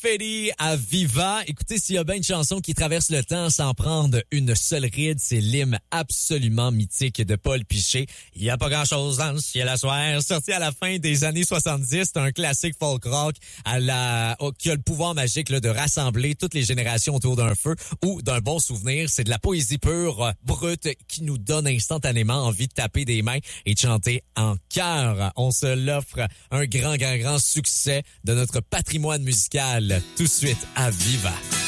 Freddy à Viva. Écoutez, s'il y a bien une chanson qui traverse le temps sans prendre une seule ride, c'est l'hymne absolument mythique de Paul Piché. Il y a pas grand-chose dans le ciel à soir. Sorti à la fin des années 70, c'est un classique folk rock qui a le pouvoir magique là, de rassembler toutes les générations autour d'un feu ou d'un bon souvenir. C'est de la poésie pure, brute, qui nous donne instantanément envie de taper des mains et de chanter en chœur. On se l'offre, un grand succès de notre patrimoine musical, tout de suite à Viva.